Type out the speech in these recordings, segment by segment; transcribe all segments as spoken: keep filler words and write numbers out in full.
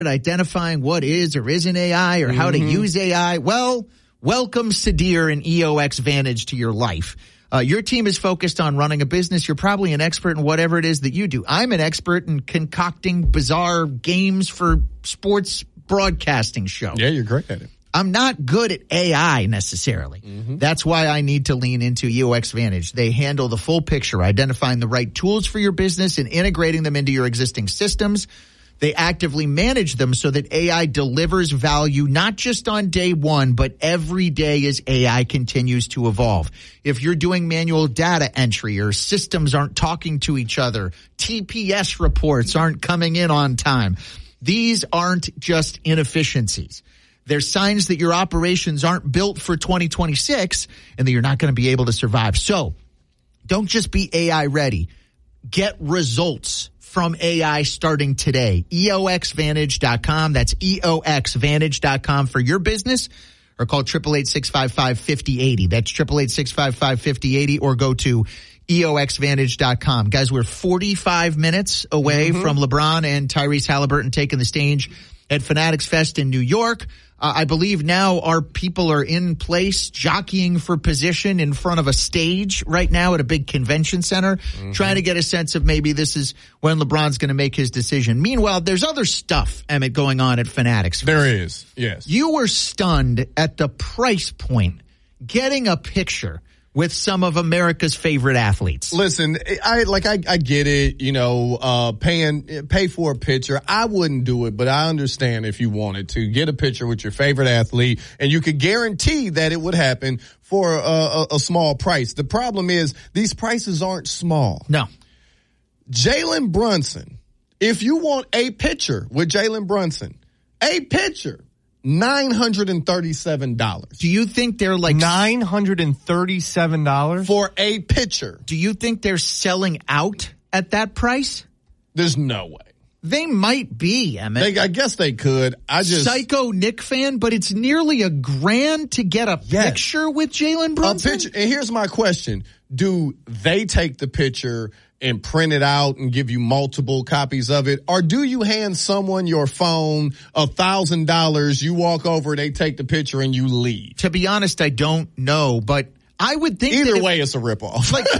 identifying what is or isn't A I or mm-hmm. how to use A I, well, welcome Sadir and E O X Vantage to your life. Uh, your team is focused on running a business. You're probably an expert in whatever it is that you do. I'm an expert in concocting bizarre games for sports broadcasting show. Yeah, you're great at it. I'm not good at A I necessarily. Mm-hmm. That's why I need to lean into E O X Vantage. They handle the full picture, identifying the right tools for your business and integrating them into your existing systems. They actively manage them so that A I delivers value not just on day one, but every day as A I continues to evolve. If you're doing manual data entry or systems aren't talking to each other, T P S reports aren't coming in on time, these aren't just inefficiencies. They're signs that your operations aren't built for twenty twenty-six and that you're not going to be able to survive. So don't just be A I ready. Get results from A I starting today. E O X Vantage dot com. That's E O X Vantage dot com for your business, or call eight eight eight, six five five, five oh eight oh. That's eight eight eight, six five five, five oh eight oh, or go to E O X Vantage dot com. Guys, we're forty-five minutes away mm-hmm. from LeBron and Tyrese Halliburton taking the stage at Fanatics Fest in New York. Uh, I believe now our people are in place jockeying for position in front of a stage right now at a big convention center, mm-hmm. trying to get a sense of maybe this is when LeBron's going to make his decision. Meanwhile, there's other stuff, Emmett, going on at Fanatics Fest. There is, yes. You were stunned at the price point getting a picture with some of America's favorite athletes. Listen, I like I, I get it, you know, uh paying pay for a picture. I wouldn't do it, but I understand if you wanted to get a picture with your favorite athlete, and you could guarantee that it would happen for a, a, a small price. The problem is these prices aren't small. No. Jalen Brunson, if you want a picture with Jalen Brunson, a picture, nine hundred thirty-seven dollars. Do you think they're like nine hundred thirty-seven dollars for a picture? Do you think they're selling out at that price? There's no way. They might be, Emmett. They, I guess they could. I just Psycho Nick fan, but it's nearly a grand to get a yes. picture with Jalen Brunson. A picture, and here's my question: do they take the picture and print it out and give you multiple copies of it? Or do you hand someone your phone, a thousand dollars, you walk over, they take the picture and you leave? To be honest, I don't know, but I would think either that way if, it's a ripoff. Like,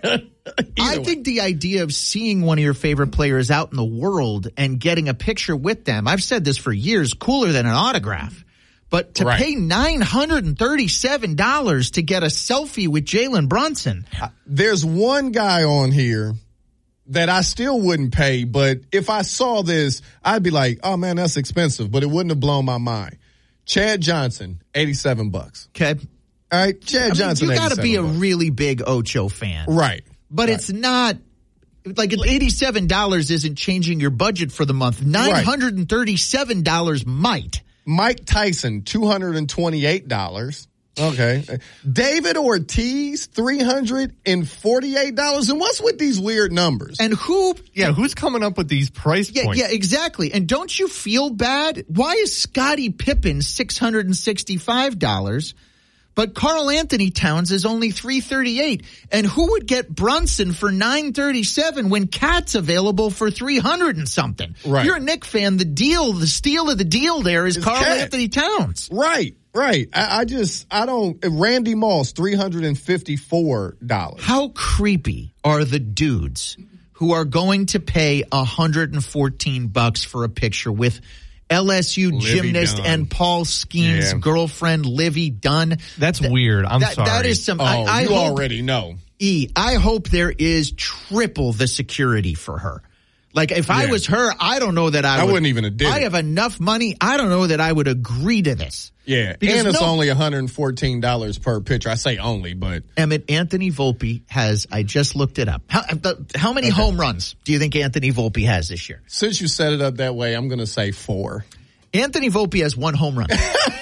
I way. think the idea of seeing one of your favorite players out in the world and getting a picture with them, I've said this for years, cooler than an autograph. But to right. pay nine hundred thirty-seven dollars to get a selfie with Jalen Brunson. There's one guy on here that I still wouldn't pay, but if I saw this, I'd be like, oh, man, that's expensive, but it wouldn't have blown my mind. Chad Johnson, eighty-seven bucks. Okay. All right, Chad I Johnson, mean, you got to be a bucks. really big Ocho fan. Right. But right. it's not, like eighty-seven dollars isn't changing your budget for the month. nine hundred thirty-seven dollars might. Mike Tyson, two hundred twenty-eight dollars. Okay. David Ortiz, three hundred forty-eight dollars. And what's with these weird numbers? And who? Yeah, who's coming up with these price yeah, points? Yeah, exactly. And don't you feel bad? Why is Scottie Pippen six hundred sixty-five dollars, but Karl Anthony Towns is only three hundred thirty-eight dollars? And who would get Brunson for nine hundred thirty-seven dollars when Cat's available for three hundred and something? Right. You're a Knick fan. The deal, the steal of the deal there is Karl Anthony Towns. Right. Right. I, I just, I don't, Randy Moss, three hundred fifty-four dollars. How creepy are the dudes who are going to pay one hundred fourteen bucks for a picture with L S U Livy gymnast Dunn. and Paul Skeen's yeah. girlfriend, Livy Dunn? That's Th- weird. I'm that, sorry. That is some, oh, I, I you hope, already know. E, I hope there is triple the security for her. Like, if yeah. I was her, I don't know that I, I would. wouldn't even have did I it. have enough money. I don't know that I would agree to this. Yeah, because and it's no, only one hundred fourteen dollars per picture. I say only, but Emmett, Anthony Volpe has, I just looked it up. How, how many okay. home runs do you think Anthony Volpe has this year? Since you set it up that way, I'm going to say four. Anthony Volpe has one home run.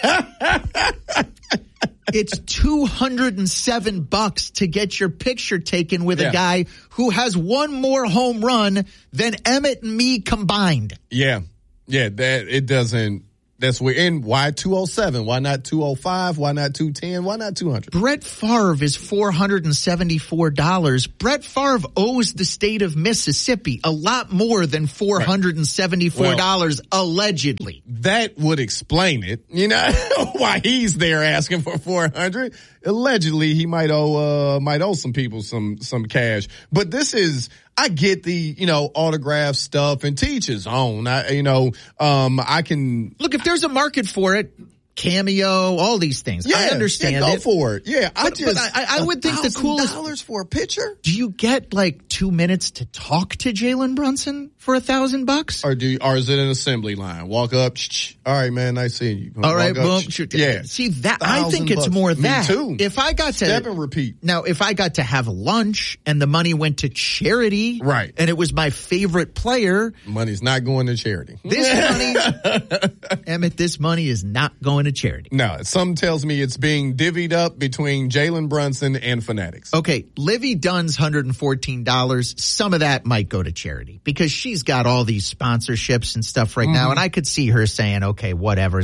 It's two hundred seven bucks to get your picture taken with yeah. a guy who has one more home run than Emmett and me combined. Yeah. Yeah, that it doesn't That's weird. And why two oh seven? Why not two oh five? Why not two ten? Why not two hundred? Brett Favre is four hundred seventy-four dollars. Brett Favre owes the state of Mississippi a lot more than four hundred seventy-four dollars well, allegedly. That would explain it. You know, why he's there asking for four hundred. Allegedly, he might owe uh, might owe some people some some cash. But this is, I get the, you know, autograph stuff, and to each his own. I, you know, um, I can look if there's a market for it. Cameo, all these things. Yeah, I understand yeah, go it. for it. Yeah, I but, just but I, I would think the coolest dollars for a picture. Do you get like two minutes to talk to Jalen Brunson for a thousand bucks? Or do you, or is it an assembly line? Walk up. Shh, all right, man. Nice seeing you. All right, Walk boom. up, Shoot. Yeah. See that? I think it's bucks. more Me that. too. If I got to step and repeat. Now, if I got to have lunch and the money went to charity, right, and it was my favorite player, money's not going to charity. This money, Emmett, this money is not going to charity. No. Some tells me it's being divvied up between Jalen Brunson and Fanatics. Okay, Livy Dunn's one hundred fourteen dollars. Some of that might go to charity because she's got all these sponsorships and stuff right mm-hmm. now, and I could see her saying, okay, whatever.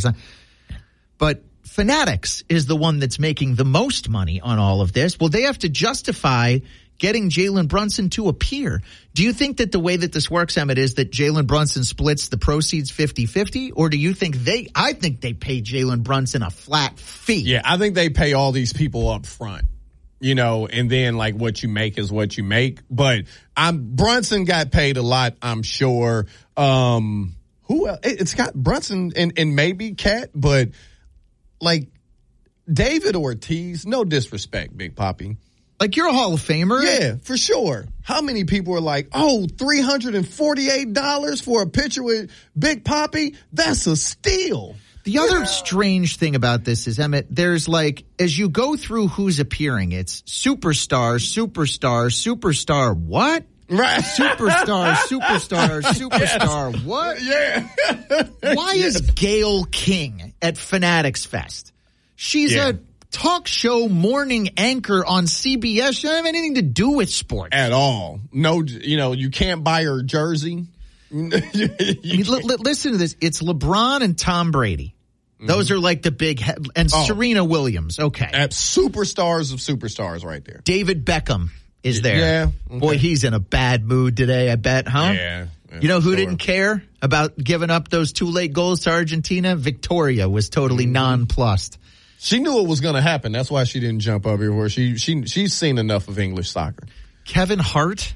But Fanatics is the one that's making the most money on all of this. Well, they have to justify getting Jalen Brunson to appear. Do you think that the way that this works, Emmett, is that Jalen Brunson splits the proceeds fifty-fifty? Or do you think they – I think they pay Jalen Brunson a flat fee. Yeah, I think they pay all these people up front, you know, and then, like, what you make is what you make. But I'm Brunson got paid a lot, I'm sure. Um, who else? It's got Brunson and, and maybe Cat, but, like, David Ortiz, no disrespect, Big Papi. Like, you're a Hall of Famer. Yeah, for sure. How many people are like, oh, three hundred forty-eight dollars for a picture with Big Papi? That's a steal. The other strange thing about this is, Emmett, there's like, as you go through who's appearing, it's superstar, superstar, superstar, what? Right. Superstar, superstar, superstar, yes. What? Yeah. Why yes. is Gayle King at Fanatics Fest? She's yeah. a talk show morning anchor on C B S. She doesn't have anything to do with sports at all. No, you know, you can't buy her jersey. I mean, l- l- listen to this. It's LeBron and Tom Brady. Those mm-hmm. are like the big he- and oh. Serena Williams. Okay, at superstars of superstars, right there. David Beckham is there. Yeah, okay. Boy, he's in a bad mood today. I bet, huh? Yeah. yeah you know who sure. didn't care about giving up those two late goals to Argentina? Victoria was totally mm-hmm. nonplussed. She knew it was going to happen. That's why she didn't jump up here. She she she's seen enough of English soccer. Kevin Hart.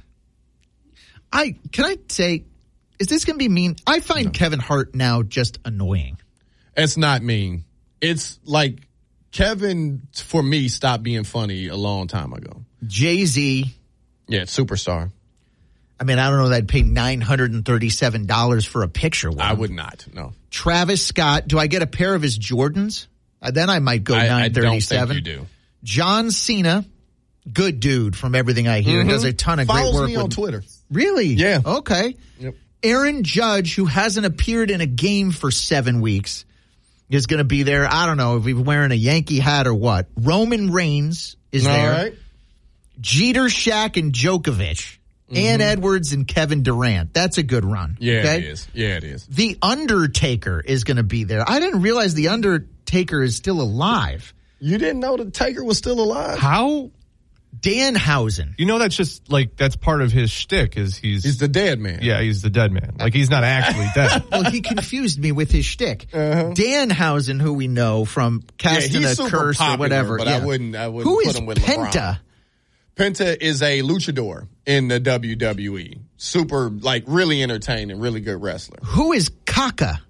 I can I say, is this going to be mean? I find no. Kevin Hart now just annoying. It's not mean. It's like Kevin, for me, stopped being funny a long time ago. Jay-Z. Yeah, superstar. I mean, I don't know that I'd pay nine hundred thirty-seven dollars for a picture with him. I would not, no. Travis Scott. Do I get a pair of his Jordans? Uh, then I might go nine thirty-seven. I don't think you do. John Cena, good dude from everything I hear. Mm-hmm. Does a ton of Follows great work me with on Twitter. Really? Yeah. Okay. Yep. Aaron Judge, who hasn't appeared in a game for seven weeks, is going to be there. I don't know if he's wearing a Yankee hat or what. Roman Reigns is All there. Right. Jeter, Shaq, and Djokovic. Mm-hmm. Ann Edwards and Kevin Durant. That's a good run. Yeah, okay? it is. Yeah, it is. The Undertaker is going to be there. I didn't realize The Undertaker is still alive. You didn't know the Taker was still alive? How? Danhausen. You know, that's just like, that's part of his shtick is he's... He's the dead man. Yeah, he's the dead man. Like, he's not actually dead. Well, he confused me with his shtick. Uh-huh. Danhausen, who we know from casting yeah, a curse popular, or whatever. But yeah. I wouldn't, I wouldn't who put is him with Penta? LeBron. Penta is a luchador in the W W E. Super, like, really entertaining, really good wrestler. Who is Kaka?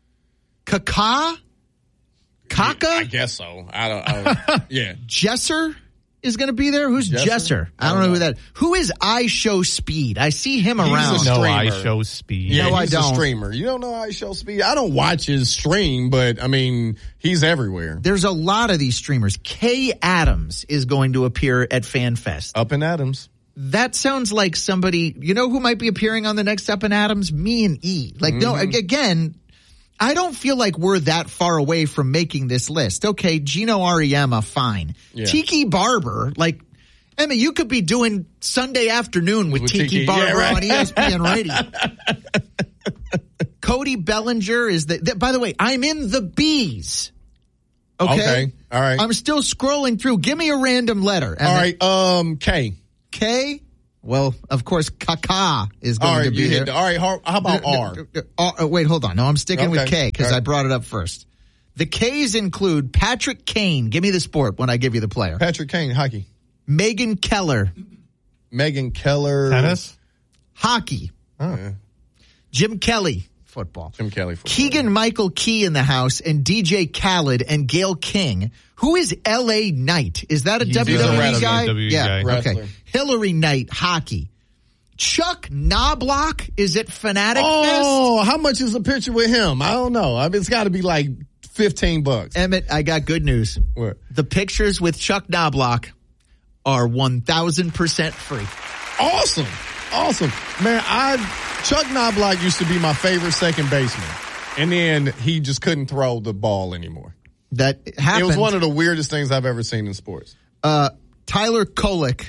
Kaka? Kaka? Yeah, I guess so. I don't, I don't yeah. Jesser is going to be there? Who's Jesser? Jesser? I, don't I don't know, know who that is. Who is I Show Speed? I see him he's around. A no, I Show Speed. Yeah, no, he's I don't. a streamer. You don't know I Show Speed? I don't watch his stream, but, I mean, he's everywhere. There's a lot of these streamers. Kay Adams is going to appear at FanFest. Up in Adams. That sounds like somebody, you know who might be appearing on the next Up in Adams? Me and E. Like, mm-hmm. no, again, I don't feel like we're that far away from making this list. Okay, Gino Auriemma, fine. Yeah. Tiki Barber, like, I mean, you could be doing Sunday afternoon with, with Tiki, Tiki Barber yeah, right. on E S P N Radio. Cody Bellinger is the, the. By the way, I'm in the B's. Okay. Okay. All right. I'm still scrolling through. Give me a random letter. All right. Um, K. K. Well, of course, Kaka is going all right, to be you here. hit the, all right. How, how about R? Uh, wait, hold on. No, I'm sticking Okay. with K because Right. I brought it up first. The K's include Patrick Kane. Give me the sport when I give you the player. Patrick Kane, hockey. Megan Keller, Megan Keller. Tennis? hockey. Oh. Yeah. Jim Kelly, football. Jim Kelly. Football. Keegan Michael Key in the house and D J Khaled and Gail King. Who is L A Knight? Is that a He's W W E a guy? W W E yeah. guy. Okay. Wrestler. Hillary Knight, hockey. Chuck Knobloch is at Fanatic Oh, how much is a picture with him? I don't know. I mean, it's got to be like fifteen bucks. Fest. Emmett, I got good news. What? The pictures with Chuck Knobloch are one thousand percent free. Awesome. Awesome. Man, I Chuck Knobloch used to be my favorite second baseman. And then he just couldn't throw the ball anymore. That happened. It was one of the weirdest things I've ever seen in sports. uh, Tyler Kolek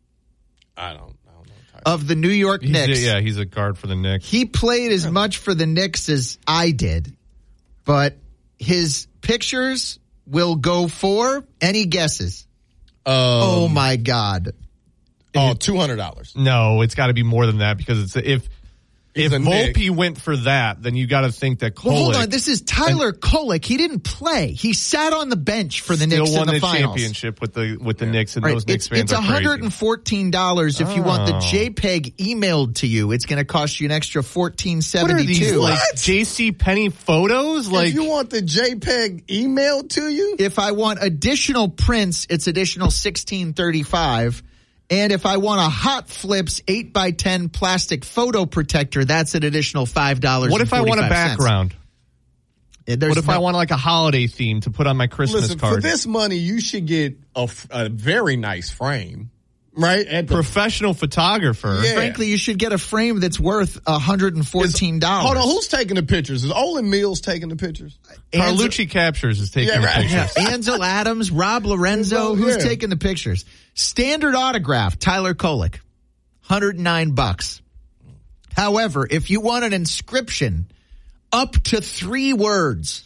I don't, I don't know. Tyler. of the New York He's Knicks. a, yeah, he's a guard for the Knicks. He played as much for the Knicks as I did, but his pictures will go for any guesses. Um, Oh my God. Oh, two hundred dollars. No, it's got to be more than that because it's if He's if a Knick. Volpe went for that, then you got to think that Kolek Well, hold on. This is Tyler Kolek. He didn't play. He sat on the bench for the still Knicks in won the, the finals. championship with the with the Knicks, and Right. those Knicks It's, fans it's are one hundred fourteen dollars crazy. if you want the Oh. JPEG emailed to you. It's going to cost you an extra fourteen What are these seventy-two. like J C Penney photos? Like if you want the JPEG emailed to you, If I want additional prints, it's additional sixteen thirty-five. And if I want a Hot Flips eight by ten plastic photo protector, that's an additional five dollars. what if I want a background? There's What if no- I want like a holiday theme to put on my Christmas listen, card? for this money, you should get a, f- a very nice frame, right? At the, Professional photographer. Yeah. Frankly, you should get a frame that's worth one hundred fourteen dollars. hold on, who's taking the pictures? Is Olin Mills taking the pictures? Carlucci Captures is taking Yeah, the right. pictures. Ansel Adams, Rob Lorenzo, Well, who's yeah. taking the pictures? Standard autograph, Tyler Kolek, one hundred nine bucks. However, if you want an inscription, up to three words.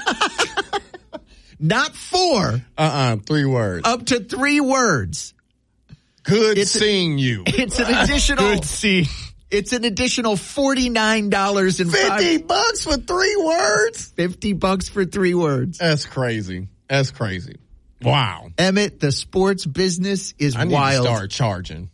Not four, Uh-uh, three words. up to three words. Good it's a- seeing you. It's an additional. Good see. It's an additional forty nine dollars and Fifty bucks for three words? fifty bucks for three words. That's crazy. That's crazy. Wow. Emmett, the sports business is I need wild. to start charging.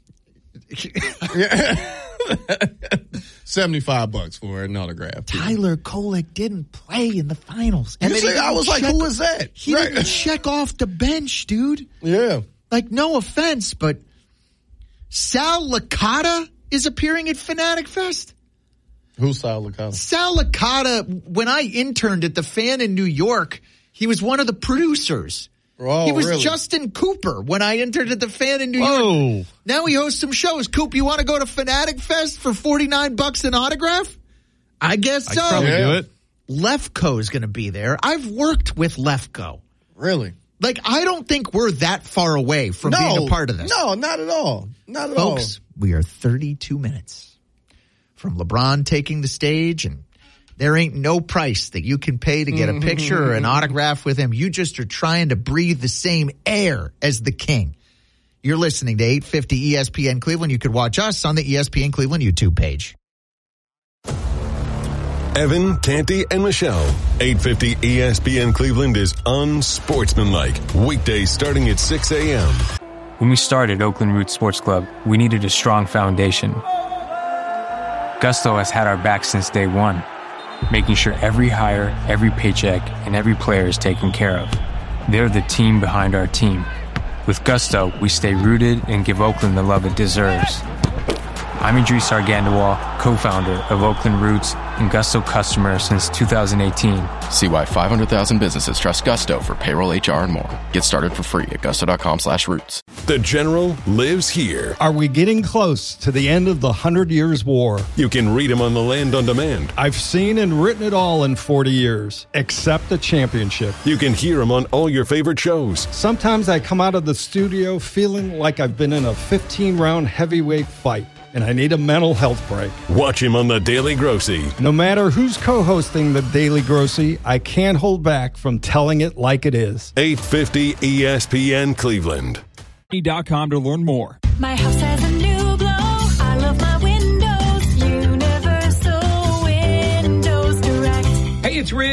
seventy-five bucks for an autograph. Tyler Kolek didn't play in the finals. You Emmett, see, he I was didn't like, check- who is that? He Right. didn't check off the bench, dude. Yeah. Like, no offense, but Sal Licata is appearing at Fanatic Fest. Who's Sal Licata? Sal Licata, when I interned at the Fan in New York, he was one of the producers. Oh, he was really? Justin Cooper when I interned at the Fan in New York. Whoa. Now he hosts some shows. Coop, you want to go to Fanatic Fest for forty-nine bucks an autograph? I guess I so. could probably Yeah. do it. Lefko is going to be there. I've worked with Lefko. Really? Like, I don't think we're that far away from being a part of this. No, not at all. Not at Folks, we are thirty-two minutes from LeBron taking the stage, and there ain't no price that you can pay to get a picture or an autograph with him. You just are trying to breathe the same air as the king. You're listening to eight fifty E S P N Cleveland. You could watch us on the E S P N Cleveland YouTube page. Evan, Canty, and Michelle. eight fifty E S P N Cleveland is unsportsmanlike. Weekdays starting at six a.m. When we started Oakland Roots Sports Club, we needed a strong foundation. Gusto has had our back since day one, making sure every hire, every paycheck, and every player is taken care of. They're the team behind our team. With Gusto, we stay rooted and give Oakland the love it deserves. I'm Idris Argandawal, co-founder of Oakland Roots and Gusto customer since two thousand eighteen. See why five hundred thousand businesses trust Gusto for payroll, H R, and more. Get started for free at gusto.com slash roots. The General lives here. Are we getting close to the end of the Hundred Years' War? You can read him on the Land on Demand. I've seen and written it all in forty years, except the championship. You can hear him on all your favorite shows. Sometimes I come out of the studio feeling like I've been in a fifteen-round heavyweight fight. and I need a mental health break. Watch him on The Daily Grossy. No matter who's co-hosting The Daily Grossy, I can't hold back from telling it like it is. eight fifty E S P N Cleveland. dot com to learn more. My house has a new glow. I love my windows. Universal Windows Direct. Hey, it's Rick.